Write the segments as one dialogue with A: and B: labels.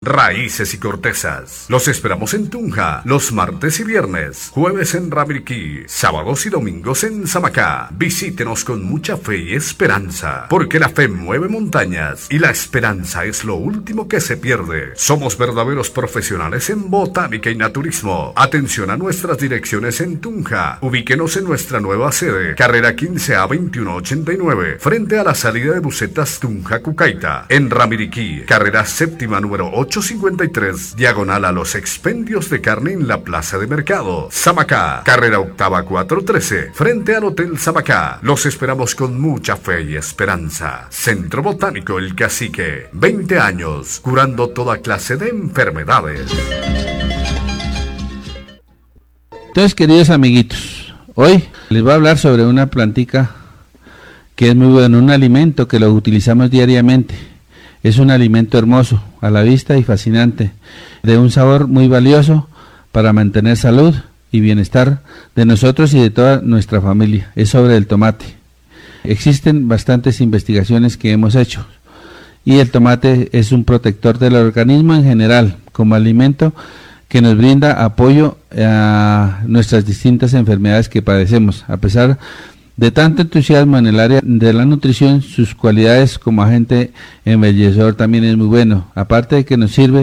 A: raíces y cortezas. Los esperamos en Tunja, los martes y viernes, jueves en Ramiriquí, sábados y domingos en Samacá. Visítenos con mucha fe y esperanza, porque la fe mueve montañas y la esperanza es lo último que se pierde. Somos verdaderos profesionales en botánica y naturismo. Atención a nuestras direcciones en Tunja. Ubíquenos en nuestra nueva sede, carrera 15A 2189, frente a la salida de Bucetas Tunja Cucaita. En Ramiriquí, carrera séptima número 853, diagonal a los expendios de carne en la plaza de mercado. Samacá, carrera octava 413, frente al Hotel Samacá. Los esperamos con mucha fe y esperanza. Centro Botánico El Cacique, 20 años, curando toda clase de enfermedades.
B: Entonces, queridos amiguitos, hoy les voy a hablar sobre una plantica que es muy bueno, un alimento que lo utilizamos diariamente. Es un alimento hermoso a la vista y fascinante, de un sabor muy valioso para mantener salud y bienestar de nosotros y de toda nuestra familia. Es sobre el tomate. Existen bastantes investigaciones que hemos hecho y el tomate es un protector del organismo en general, como alimento que nos brinda apoyo a nuestras distintas enfermedades que padecemos. A pesar de tanto entusiasmo en el área de la nutrición, sus cualidades como agente embellecedor también es muy bueno. Aparte de que nos sirve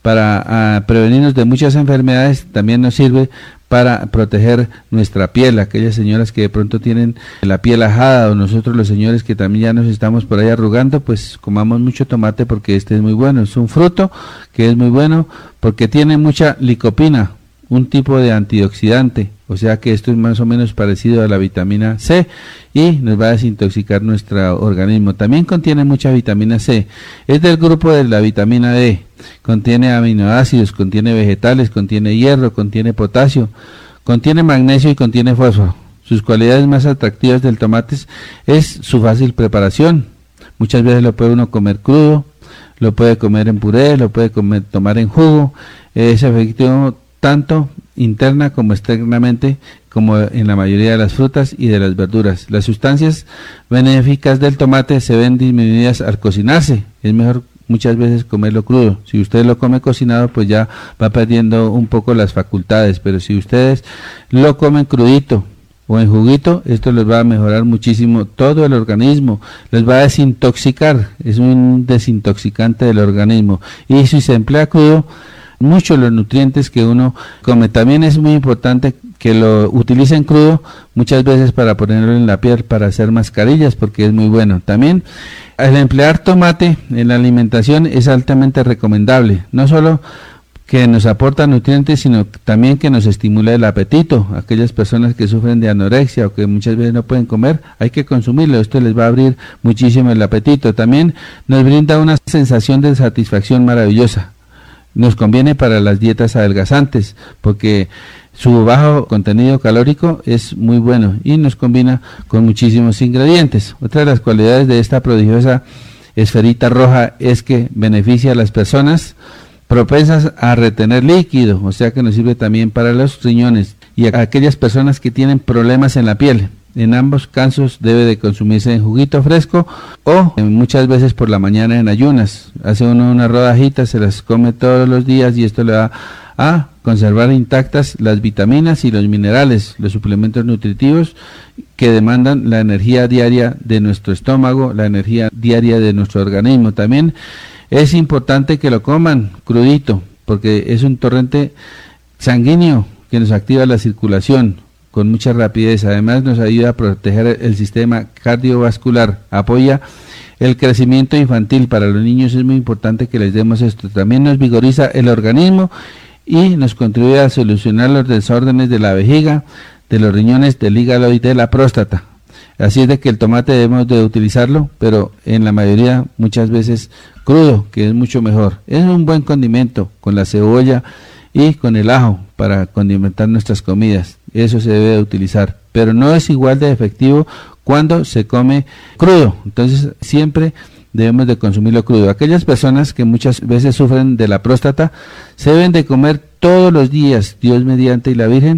B: para prevenirnos de muchas enfermedades, también nos sirve para proteger nuestra piel. Aquellas señoras que de pronto tienen la piel ajada, o nosotros los señores que también ya nos estamos por ahí arrugando, pues comamos mucho tomate porque este es muy bueno. Es un fruto que es muy bueno porque tiene mucha licopina, un tipo de antioxidante, o sea que esto es más o menos parecido a la vitamina C y nos va a desintoxicar nuestro organismo. También contiene mucha vitamina C, es del grupo de la vitamina D, contiene aminoácidos, contiene vegetales, contiene hierro, contiene potasio, contiene magnesio y contiene fósforo. Sus cualidades más atractivas del tomate es su fácil preparación. Muchas veces lo puede uno comer crudo, lo puede comer en puré, lo puede tomar en jugo. Es efectivo tanto interna como externamente, como en la mayoría de las frutas y de las verduras. Las sustancias benéficas del tomate se ven disminuidas al cocinarse. Es mejor muchas veces comerlo crudo. Si usted lo come cocinado, pues ya va perdiendo un poco las facultades, pero si ustedes lo comen crudito o en juguito, esto les va a mejorar muchísimo todo el organismo, les va a desintoxicar, es un desintoxicante del organismo. Y si se emplea crudo, muchos los nutrientes que uno come. También es muy importante que lo utilicen crudo muchas veces para ponerlo en la piel, para hacer mascarillas, porque es muy bueno. También el emplear tomate en la alimentación es altamente recomendable, no solo que nos aporta nutrientes, sino también que nos estimula el apetito. Aquellas personas que sufren de anorexia o que muchas veces no pueden comer, hay que consumirlo, esto les va a abrir muchísimo el apetito. También nos brinda una sensación de satisfacción maravillosa. Nos conviene para las dietas adelgazantes porque su bajo contenido calórico es muy bueno y nos combina con muchísimos ingredientes. Otra de las cualidades de esta prodigiosa esferita roja es que beneficia a las personas propensas a retener líquido, o sea que nos sirve también para los riñones y a aquellas personas que tienen problemas en la piel. En ambos casos debe de consumirse en juguito fresco o muchas veces por la mañana en ayunas. Hace uno una rodajita, se las come todos los días y esto le va a conservar intactas las vitaminas y los minerales, los suplementos nutritivos que demandan la energía diaria de nuestro estómago, la energía diaria de nuestro organismo. También es importante que lo coman crudito porque es un torrente sanguíneo que nos activa la circulación con mucha rapidez. Además nos ayuda a proteger el sistema cardiovascular, apoya el crecimiento infantil. Para los niños es muy importante que les demos esto. También nos vigoriza el organismo y nos contribuye a solucionar los desórdenes de la vejiga, de los riñones, del hígado y de la próstata. Así es de que el tomate debemos de utilizarlo, pero en la mayoría muchas veces crudo, que es mucho mejor. Es un buen condimento con la cebolla y con el ajo para condimentar nuestras comidas. Eso se debe de utilizar, pero no es igual de efectivo cuando se come crudo. Entonces siempre debemos de consumirlo crudo. Aquellas personas que muchas veces sufren de la próstata se deben de comer todos los días, Dios mediante y la Virgen,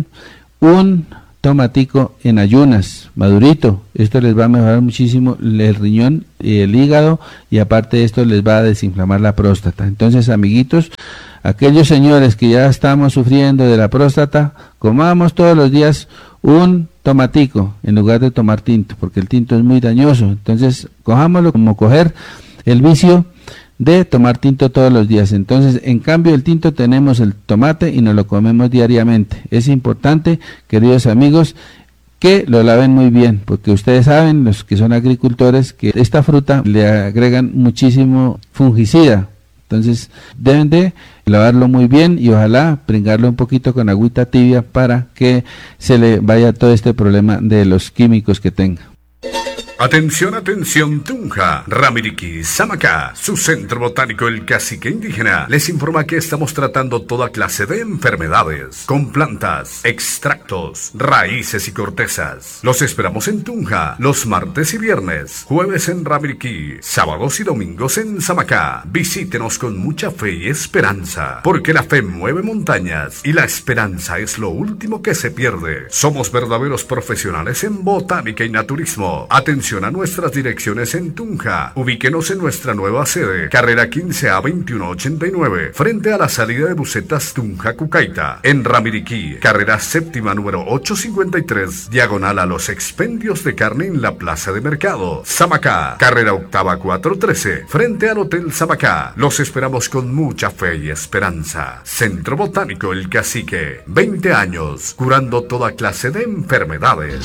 B: un tomatico en ayunas, madurito. Esto les va a mejorar muchísimo el riñón y el hígado y aparte de esto les va a desinflamar la próstata. Entonces, amiguitos, aquellos señores que ya estamos sufriendo de la próstata, comamos todos los días un tomatico en lugar de tomar tinto, porque el tinto es muy dañoso. Entonces, cojámoslo como coger el vicio de tomar tinto todos los días. Entonces, en cambio, el tinto tenemos el tomate y nos lo comemos diariamente. Es importante, queridos amigos, que lo laven muy bien, porque ustedes saben, los que son agricultores, que esta fruta le agregan muchísimo fungicida. Entonces deben de lavarlo muy bien y ojalá pringarlo un poquito con agüita tibia para que se le vaya todo este problema de los químicos que tenga.
A: Atención, atención, Tunja, Ramiriquí, Samacá, su centro botánico El Cacique Indígena, les informa que estamos tratando toda clase de enfermedades, con plantas, extractos, raíces y cortezas. Los esperamos en Tunja, los martes y viernes, jueves en Ramiriquí, sábados y domingos en Samacá. Visítenos con mucha fe y esperanza, porque la fe mueve montañas y la esperanza es lo último que se pierde. Somos verdaderos profesionales en botánica y naturismo. Atención a nuestras direcciones en Tunja. Ubíquenos en nuestra nueva sede, carrera 15A 2189, frente a la salida de busetas Tunja Cucaita. En Ramiriquí, carrera séptima número 853, diagonal a los expendios de carne en la plaza de mercado. Samacá, carrera octava 413, frente al Hotel Samacá. Los esperamos con mucha fe y esperanza. Centro Botánico El Cacique, 20 años, curando toda clase de enfermedades.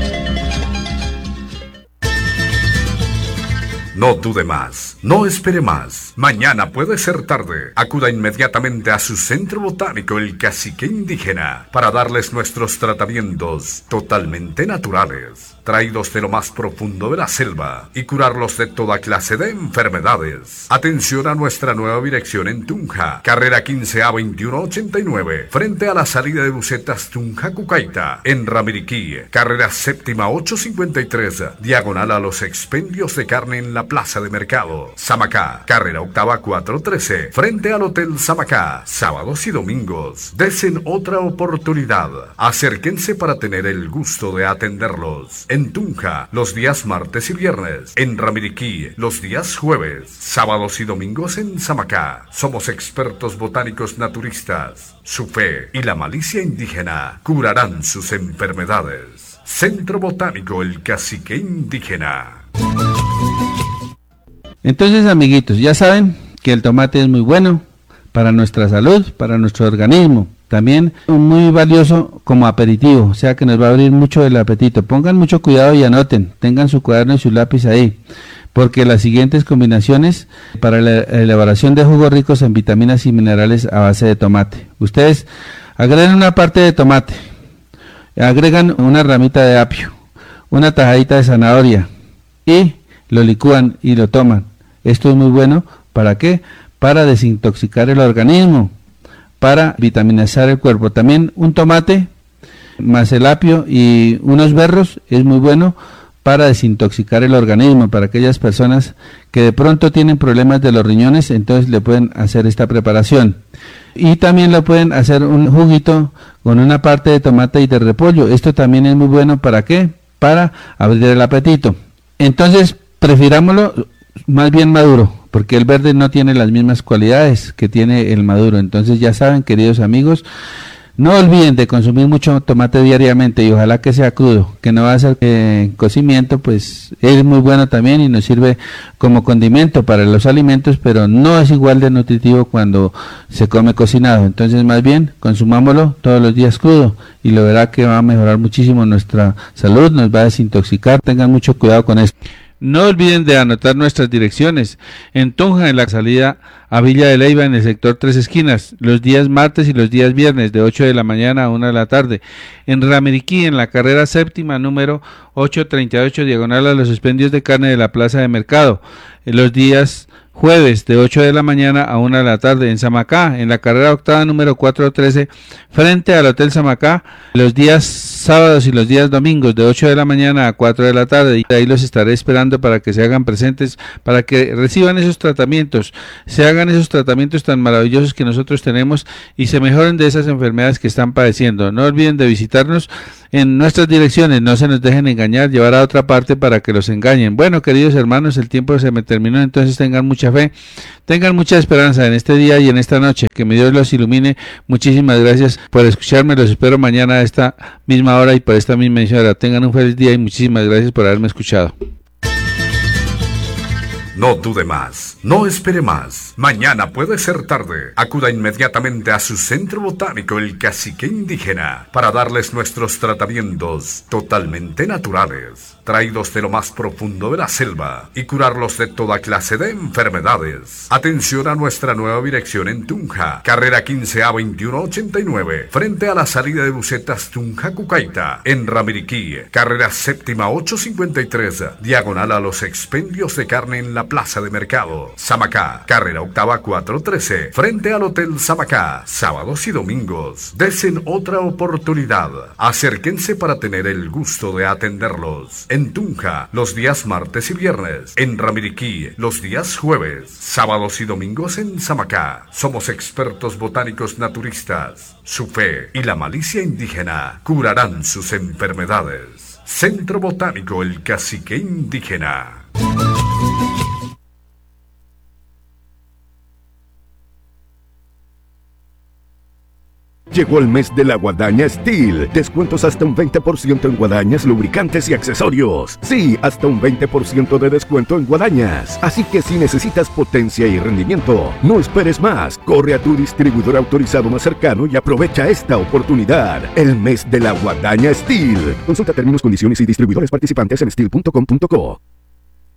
A: No dude más, no espere más. Mañana puede ser tarde. Acuda inmediatamente a su centro botánico El Cacique Indígena para darles nuestros tratamientos totalmente naturales, traídos de lo más profundo de la selva, y curarlos de toda clase de enfermedades. Atención a nuestra nueva dirección en Tunja, carrera 15A 2189, frente a la salida de busetas Tunja Cucaita. En Ramiriquí, carrera séptima 853, diagonal a los expendios de carne en la plaza de mercado. Samacá, carrera octava 413, frente al Hotel Samacá. Sábados y domingos, desen otra oportunidad. Acérquense para tener el gusto de atenderlos. En Tunja, los días martes y viernes. En Ramiriquí, los días jueves. Sábados y domingos en Samacá. Somos expertos botánicos naturistas. Su fe y la malicia indígena curarán sus enfermedades. Centro Botánico El Cacique Indígena.
B: Entonces, amiguitos, ya saben que el tomate es muy bueno para nuestra salud, para nuestro organismo. También muy valioso como aperitivo, o sea que nos va a abrir mucho el apetito. Pongan mucho cuidado y anoten, tengan su cuaderno y su lápiz ahí, porque las siguientes combinaciones para la elaboración de jugos ricos en vitaminas y minerales a base de tomate. Ustedes agregan una parte de tomate, agregan una ramita de apio, una tajadita de zanahoria y lo licúan y lo toman. Esto es muy bueno, ¿para qué? Para desintoxicar el organismo, para vitaminizar el cuerpo. También un tomate más el apio y unos berros es muy bueno para desintoxicar el organismo. Para aquellas personas que de pronto tienen problemas de los riñones, entonces le pueden hacer esta preparación. Y también lo pueden hacer un juguito con una parte de tomate y de repollo. Esto también es muy bueno, ¿para qué? Para abrir el apetito. Entonces, prefirámoslo más bien maduro, porque el verde no tiene las mismas cualidades que tiene el maduro. Entonces ya saben, queridos amigos, no olviden de consumir mucho tomate diariamente y ojalá que sea crudo, que no va a ser cocimiento, pues es muy bueno también y nos sirve como condimento para los alimentos, pero no es igual de nutritivo cuando se come cocinado. Entonces más bien consumámoslo todos los días crudo y lo verá que va a mejorar muchísimo nuestra salud, nos va a desintoxicar. Tengan mucho cuidado con esto. No olviden de anotar nuestras direcciones. En Tunja, en la salida a Villa de Leyva, en el sector Tres Esquinas, los días martes y los días viernes, de 8 de la mañana a 1 de la tarde. En Ramiriquí, en la carrera séptima, número 838, diagonal a los expendios de carne de la plaza de mercado, los días jueves, de 8 de la mañana a 1 de la tarde. En Samacá, en la carrera octava, número 413, frente al Hotel Samacá, los días sábados y los días domingos, de 8 de la mañana a 4 de la tarde. Y ahí los estaré esperando para que se hagan presentes, para que reciban esos tratamientos, se hagan esos tratamientos tan maravillosos que nosotros tenemos y se mejoren de esas enfermedades que están padeciendo. No olviden de visitarnos en nuestras direcciones, no se nos dejen engañar, llevar a otra parte para que los engañen. Bueno, queridos hermanos, el tiempo se me terminó, entonces tengan mucha mucha fe. Tengan mucha esperanza en este día y en esta noche. Que mi Dios los ilumine. Muchísimas gracias por escucharme. Los espero mañana a esta misma hora y por esta misma emisora. Tengan un feliz día y muchísimas gracias por haberme escuchado.
A: No dude más, no espere más. Mañana puede ser tarde. Acuda inmediatamente a su centro botánico, el Cacique Indígena, para darles nuestros tratamientos totalmente naturales, traídos de lo más profundo de la selva, y curarlos de toda clase de enfermedades. Atención a nuestra nueva dirección en Tunja, carrera 15A 2189, frente a la salida de Bucetas Tunja Cucaita. En Ramiriquí, carrera séptima 853, diagonal a los expendios de carne en la Plaza de Mercado. Samacá, carrera octava 413, frente al Hotel Samacá, sábados y domingos. Desen otra oportunidad. Acérquense para tener el gusto de atenderlos. En Tunja, los días martes y viernes. En Ramiriquí, los días jueves. Sábados y domingos en Samacá. Somos expertos botánicos naturistas. Su fe y la malicia indígena curarán sus enfermedades. Centro Botánico El Cacique Indígena.
C: Llegó el mes de la Guadaña Steel. Descuentos hasta un 20% en guadañas, lubricantes y accesorios. Sí, hasta un 20% de descuento en guadañas. Así que si necesitas potencia y rendimiento, no esperes más. Corre a tu distribuidor autorizado más cercano y aprovecha esta oportunidad. El mes de la Guadaña Steel. Consulta términos, condiciones y distribuidores participantes en steel.com.co.